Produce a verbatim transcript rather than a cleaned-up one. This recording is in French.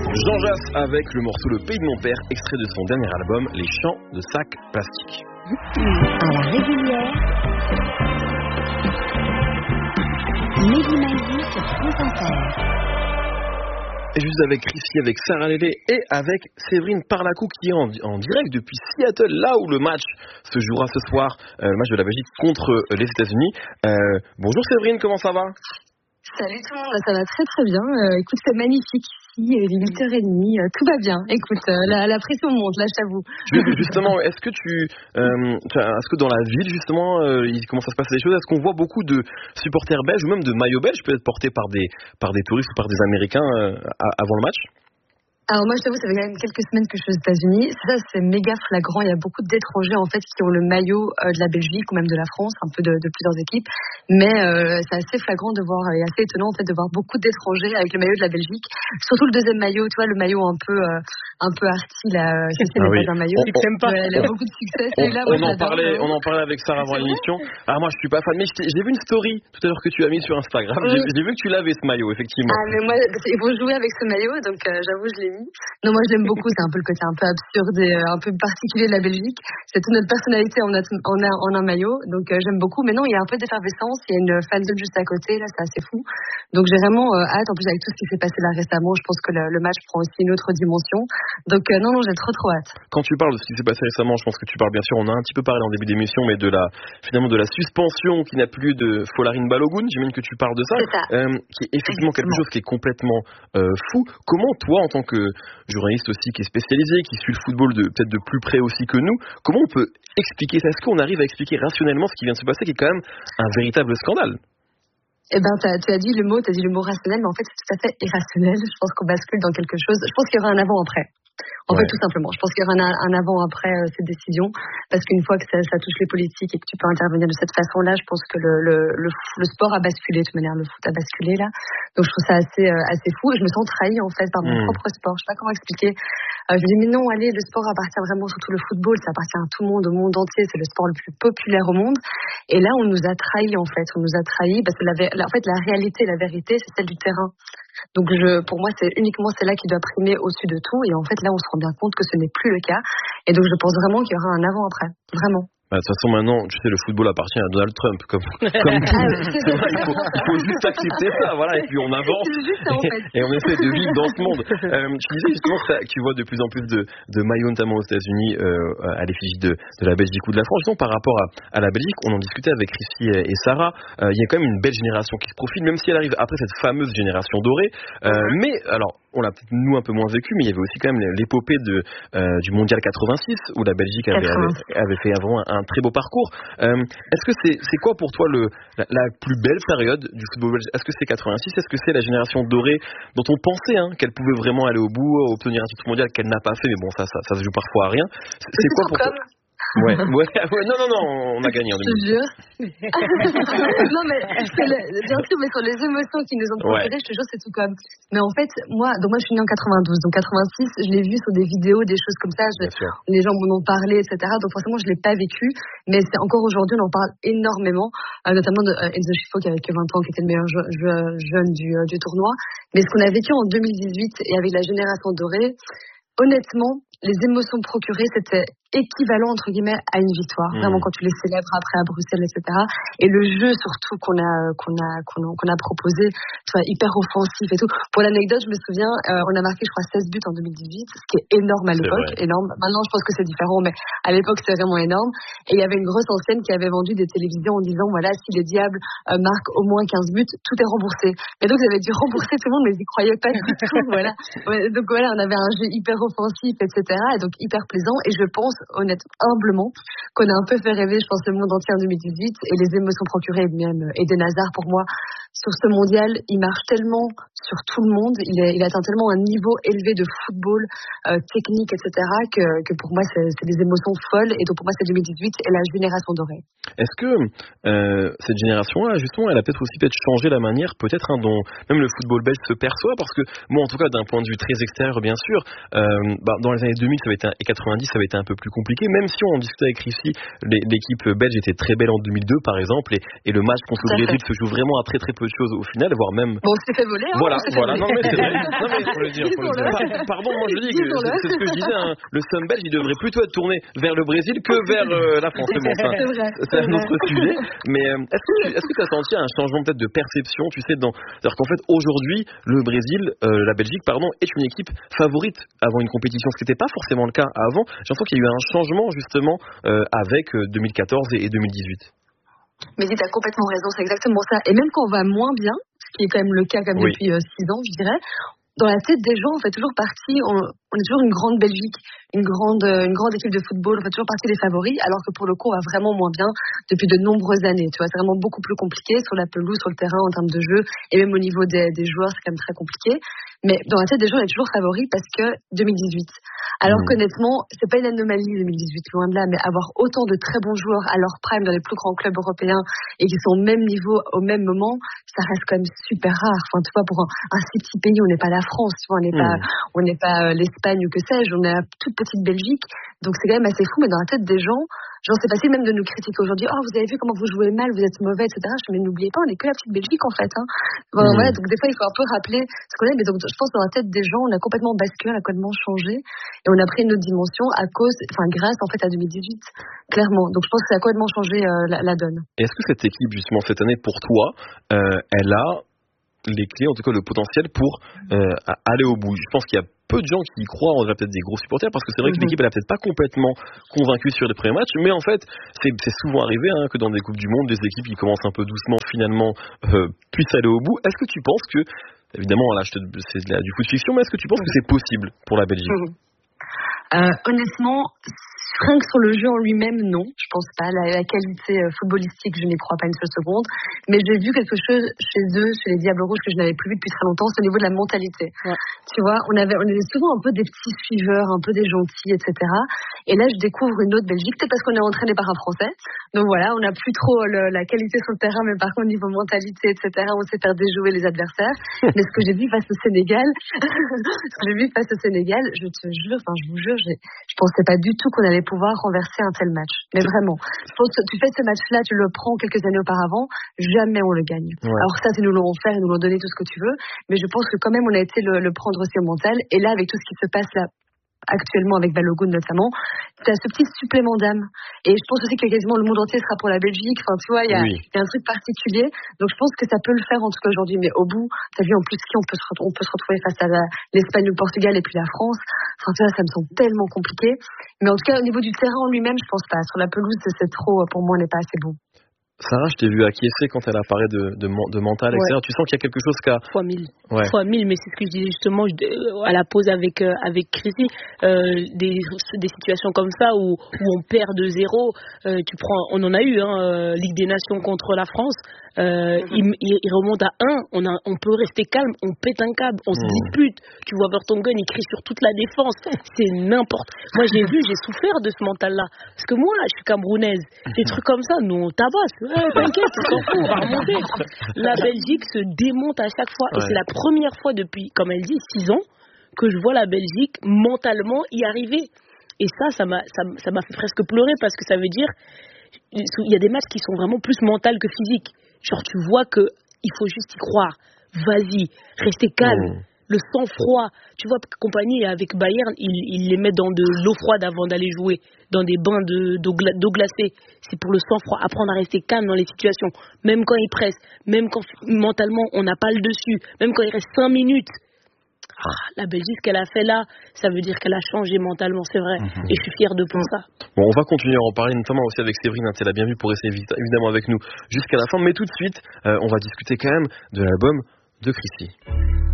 Jean Jass avec le morceau Le Pays de mon père, extrait de son dernier album Les Chants de Sac Plastique. À la régulière, Mehdi Maizi sur France Inter. Et juste avec Chrissy, avec Sarah Lélé et avec Séverine Parlacou qui est en, en direct depuis Seattle, là où le match se jouera ce soir, euh, le match de la Belgique contre euh, les États-Unis. Euh, bonjour Séverine, comment ça va ? Salut tout le monde, ça va très très bien. Euh, écoute, c'est magnifique ici, il est huit heures trente, euh, tout va bien. Écoute, euh, la, la pression monte, là je t'avoue. Justement, est-ce que tu, euh, est-ce que dans la ville justement, euh, il commence à se passer des choses ? Est-ce qu'on voit beaucoup de supporters belges ou même de maillots belges peut-être portés par des, par des touristes ou par des Américains euh, avant le match ? Alors moi je t'avoue, ça fait quand même quelques semaines que je suis aux États-Unis. Ça c'est méga flagrant. Il y a beaucoup d'étrangers en fait qui ont le maillot euh, de la Belgique ou même de la France, un peu de, de plusieurs équipes. Mais euh, c'est assez flagrant de voir et assez étonnant en fait de voir beaucoup d'étrangers avec le maillot de la Belgique. Surtout le deuxième maillot, tu vois, le maillot un peu euh, un peu arty là. C'est ah oui. un maillot. On, on, pas. Il a beaucoup de succès. On, là, on, moi, en parlait, on en parlait avec Sarah avant l'émission. Alors moi je suis pas fan, mais j'ai vu une story tout à l'heure que tu as mis sur Instagram. Oui. J'ai, j'ai vu que tu l'avais ce maillot effectivement. Ah mais moi ils vont jouer avec ce maillot, donc euh, j'avoue je l'ai mis. Non moi je beaucoup, c'est un peu le côté un peu absurde et euh, un peu particulier de la Belgique. C'est toute notre personnalité en, notre, en, un, en un maillot, donc euh, j'aime beaucoup. Mais non, il y a un peu d'effervescence, il y a une fanzone juste à côté, là c'est assez fou. Donc j'ai vraiment euh, hâte, en plus avec tout ce qui s'est passé là récemment, je pense que le, le match prend aussi une autre dimension. Donc euh, non, non, j'ai trop trop hâte. Quand tu parles de ce qui s'est passé récemment, je pense que tu parles bien sûr, on a un petit peu parlé en début d'émission, mais de la, finalement de la suspension qui n'a plus de Folarin Balogun, j'imagine que tu parles de ça, ça. Euh, qui est effectivement quelque chose qui est complètement euh, fou. Comment toi, en tant que journaliste aussi qui est spécialisé, qui suit le football de, peut-être de plus près aussi que nous, comment on peut expliquer ça ? Est-ce qu'on arrive à expliquer rationnellement ce qui vient de se passer, qui est quand même un véritable scandale ? Eh ben, tu as dit le mot, tu as dit le mot rationnel, mais en fait, c'est tout à fait irrationnel. Je pense qu'on bascule dans quelque chose. Je pense qu'il y aura un avant-après. En ouais. fait, tout simplement. Je pense qu'il y aura un, un avant-après euh, cette décision, parce qu'une fois que ça, ça touche les politiques et que tu peux intervenir de cette façon-là, je pense que le, le, le, le sport a basculé de toute manière, le foot a basculé là. Donc je trouve ça assez, euh, assez fou et je me sens trahie en fait par mon mmh. propre sport. Je sais pas comment expliquer. Euh, je me dis mais non, allez, le sport appartient vraiment, surtout le football, ça appartient à tout le monde, au monde entier, c'est le sport le plus populaire au monde. Et là, on nous a trahis en fait, on nous a trahis parce que la, la, en fait, la réalité, la vérité, c'est celle du terrain. Donc je, pour moi, c'est uniquement celle-là qui doit primer au-dessus de tout. Et en fait, là, on se rend bien compte que ce n'est plus le cas. Et donc, je pense vraiment qu'il y aura un avant-après. Vraiment. Bah, de toute façon, maintenant, tu sais, le football appartient à Donald Trump, comme, comme tout. C'est vrai, il faut, il faut juste accepter ça, voilà, et puis on avance, ça, en fait. et, et on essaie de vivre dans ce monde. Euh, tu disais justement que, ça, que tu vois de plus en plus de, de maillots, notamment aux États-Unis, euh, à l'effigie de, de la Belgique ou de la France. Justement, par rapport à, à la Belgique, on en discutait avec Chrissy et, et Sarah, euh, il y a quand même une belle génération qui se profile, même si elle arrive après cette fameuse génération dorée. Euh, mais, alors, on l'a peut-être nous un peu moins vécu, mais il y avait aussi quand même l'épopée de, euh, du mondial quatre-vingt-six, où la Belgique avait, avait, avait fait vraiment un, un très beau parcours. Euh, est-ce que c'est, c'est quoi pour toi le, la, la plus belle période du football belge ? Est-ce que c'est quatre-vingt-six ? Est-ce que c'est la génération dorée dont on pensait hein, qu'elle pouvait vraiment aller au bout, obtenir un titre mondial qu'elle n'a pas fait, mais bon, ça, ça, ça se joue parfois à rien. C'est, c'est quoi pour toi ? Ouais, ouais, ouais, non, non, non, on a gagné en deux Je te minutes. jure. Non, mais c'est le, bien sûr, mais sur les émotions qui nous ont procuré, ouais. je te jure, c'est tout comme. Mais en fait, moi, donc moi, je suis née en quatre-vingt-douze, donc quatre-vingt-six, je l'ai vu sur des vidéos, des choses comme ça. Je, les gens m'en ont parlé, et cetera. Donc forcément, je l'ai pas vécu, mais c'est encore aujourd'hui, on en parle énormément, euh, notamment de euh, Enzo Schifo qui avait que vingt ans, qui était le meilleur je, je, jeune du, euh, du tournoi. Mais ce qu'on a vécu en deux mille dix-huit et avec la génération dorée, honnêtement, les émotions procurées, c'était équivalent entre guillemets à une victoire. Mmh. Vraiment quand tu les célèbres après à Bruxelles, et cetera. Et le jeu surtout qu'on a qu'on a qu'on a, qu'on a proposé, tu vois, hyper offensif et tout. Pour l'anecdote, je me souviens, euh, on a marqué je crois seize buts en deux mille dix-huit, ce qui est énorme à l'époque, énorme. Maintenant je pense que c'est différent, mais à l'époque c'était vraiment énorme. Et il y avait une grosse enseigne qui avait vendu des télévisions en disant voilà, si les Diables euh, marquent au moins quinze buts, tout est remboursé. Et donc ils avaient dû rembourser tout le monde, mais ils y croyaient pas du tout. Voilà. Ouais, donc voilà, on avait un jeu hyper offensif, et cetera. Et donc hyper plaisant. Et je pense honnêtement, humblement, qu'on a un peu fait rêver, je pense, le monde entier en deux mille dix-huit et les émotions procurées, même Eden Hazard, pour moi, sur ce mondial, il marche tellement sur tout le monde, il, est, il atteint tellement un niveau élevé de football, euh, technique, et cetera, que, que pour moi, c'est, c'est des émotions folles, et donc pour moi, c'est deux mille dix-huit et la génération dorée. Est-ce que euh, cette génération-là, justement, elle a peut-être aussi peut-être changé la manière, peut-être, hein, dont même le football belge se perçoit, parce que, moi, en tout cas, d'un point de vue très extérieur, bien sûr, euh, bah, dans les années deux mille ça avait été un, et quatre-vingt-dix, ça avait été un peu plus plus compliqué, même si on discutait avec Chrissy, l'équipe belge était très belle en deux mille deux par exemple, et, et le match contre le Brésil se joue vraiment à très très peu de choses au final, voire même... Bon, on s'est fait voler, hein. Voilà, voilà, fait non mais c'est vrai, non mais faut le dire, faut le dire. Pardon, moi je dis que c'est, c'est ce que je disais, hein. Le Sun belge, il devrait plutôt être tourné vers le Brésil que vers euh, la France, c'est bon, ça, c'est, vrai, c'est, c'est un autre sujet, mais euh, est-ce que tu est-ce que tu as senti un changement peut-être de perception, tu sais, dans... c'est-à-dire qu'en fait aujourd'hui, le Brésil, euh, la Belgique, pardon, est une équipe favorite avant une compétition, ce qui n'était pas forcément le cas avant. J'ai l'impression qu'il y a eu un changement justement euh, avec euh, deux mille quatorze et, et deux mille dix-huit. Mais tu as complètement raison, c'est exactement ça. Et même quand on va moins bien, ce qui est quand même le cas comme oui. depuis euh, six ans, je dirais, dans la tête des gens, on fait toujours partie, on, on est toujours une grande Belgique, une grande, euh, une grande équipe de football, on fait toujours partie des favoris, alors que pour le coup, on va vraiment moins bien depuis de nombreuses années. Tu vois, c'est vraiment beaucoup plus compliqué sur la pelouse, sur le terrain, en termes de jeu, et même au niveau des, des joueurs, c'est quand même très compliqué. Mais dans la tête des gens, on est toujours favoris parce que deux mille dix-huit. Alors mmh. qu'honnêtement, c'est pas une anomalie deux mille dix-huit, loin de là, mais avoir autant de très bons joueurs à leur prime dans les plus grands clubs européens et qui sont au même niveau, au même moment, ça reste quand même super rare. Enfin, tu vois, pour un, un si petit pays, on n'est pas la France, tu vois, on n'est mmh. pas, on n'est pas euh, l'Espagne ou que sais-je, on est la toute petite Belgique. Donc c'est quand même assez fou, mais dans la tête des gens, genre c'est facile même de nous critiquer aujourd'hui. Oh, vous avez vu comment vous jouez mal, vous êtes mauvais, et cetera. Je dis, mais n'oubliez pas, on n'est que la petite Belgique en fait. Hein. Bon, mmh. voilà, donc des fois il faut un peu rappeler ce qu'on est, mais donc je pense que dans la tête des gens, on a complètement basculé, on a complètement changé, et on a pris une autre dimension à cause, enfin grâce en fait à deux mille dix-huit, clairement. Donc je pense que ça a complètement changé euh, la, la donne. Et est-ce que cette équipe justement cette année pour toi, euh, elle a les clés, en tout cas le potentiel pour euh, aller au bout? Je pense qu'il y a peu de gens qui y croient, on dirait peut-être des gros supporters, parce que c'est vrai que l'équipe elle a peut-être pas complètement convaincu sur les premiers matchs, mais en fait c'est, c'est souvent arrivé hein, que dans des coupes du monde, des équipes qui commencent un peu doucement finalement euh, puissent aller au bout. Est-ce que tu penses que, évidemment là je te, c'est de la, du foot fiction, mais est-ce que tu penses que c'est possible pour la Belgique? euh, Honnêtement, rien que sur le jeu en lui-même, non, je pense pas. La, la qualité euh, footballistique, je n'y crois pas une seule seconde. Mais j'ai vu quelque chose chez eux, chez les Diables Rouges, que je n'avais plus vu depuis très longtemps, c'est au niveau de la mentalité. Ouais. Tu vois, on avait, on était souvent un peu des petits suiveurs, un peu des gentils, et cetera. Et là, je découvre une autre Belgique, peut-être parce qu'on est entraîné par un Français. Donc voilà, on n'a plus trop le, la qualité sur le terrain, mais par contre, niveau mentalité, et cetera, on sait faire déjouer les adversaires. Mais ce que j'ai vu face au Sénégal, ce que j'ai vu face au Sénégal, je te jure, enfin, je vous jure, j'ai, je pensais pas du tout qu'on allait pouvoir renverser un tel match. Mais vraiment, je pense que tu fais ce match-là, tu le prends quelques années auparavant, jamais on le gagne. Ouais. Alors ça, ils nous l'ont offert, ils nous l'ont donné tout ce que tu veux, mais je pense que quand même on a été le, le prendre aussi au mental. Et là, avec tout ce qui se passe là, actuellement avec Balogun notamment, t'as ce petit supplément d'âme. Et je pense aussi que quasiment le monde entier sera pour la Belgique. Enfin, tu vois, il y a, oui. y a un truc particulier. Donc je pense que ça peut le faire en tout cas aujourd'hui. Mais au bout, t'as vu en plus qui on peut se, on peut se retrouver face à la, l'Espagne, le Portugal et puis la France. Enfin, tu vois, ça me semble tellement compliqué. Mais en tout cas, au niveau du terrain en lui-même, je pense pas. Sur la pelouse, c'est trop, pour moi, on n'est pas assez bon. Sarah, je t'ai vu acquiescer quand elle a parlé de, de, de mental, ouais. et cetera. Tu sens qu'il y a quelque chose qui a... Fois mille. Ouais. Fois mille, mais c'est ce que je disais justement à la pause avec, euh, avec Chrissy. Euh, des, des situations comme ça où, où on perd de zéro. Euh, tu prends, on en a eu, hein, Ligue des Nations contre la France. Euh, mm-hmm. il, il, il remonte à un, on, a, on peut rester calme, on pète un câble, on se mm. dispute. Tu vois Vertonghen, il crie sur toute la défense. C'est n'importe. Moi, j'ai vu, j'ai souffert de ce mental-là. Parce que moi, je suis camerounaise. Des trucs comme ça, nous, on tabasse. Ouais, t'inquiète, on s'en fout, on va remonter. La Belgique se démonte à chaque fois. Ouais. Et c'est la première fois depuis, comme elle dit, six ans, que je vois la Belgique mentalement y arriver. Et ça, ça m'a, ça, ça m'a fait presque pleurer parce que ça veut dire, il y a des matchs qui sont vraiment plus mentaux que physiques. Genre, tu vois que il faut juste y croire. Vas-y, restez calme. Mmh. Le sang-froid. Tu vois, compagnie avec Bayern, ils, ils les mettent dans de l'eau froide avant d'aller jouer, dans des bains de, d'eau, gla, d'eau glacée. C'est pour le sang-froid. Apprendre à rester calme dans les situations. Même quand ils pressent, même quand mentalement on n'a pas le dessus, même quand il reste cinq minutes. Ah, la Belgique, ce qu'elle a fait là, ça veut dire qu'elle a changé mentalement, c'est vrai. Mmh. Et je suis fière de pour ça. Bon, on va continuer à en parler, notamment aussi avec Séverine, hein, tu l'as bien vu pour rester évidemment avec nous jusqu'à la fin. Mais tout de suite, euh, on va discuter quand même de l'album de Chrissy.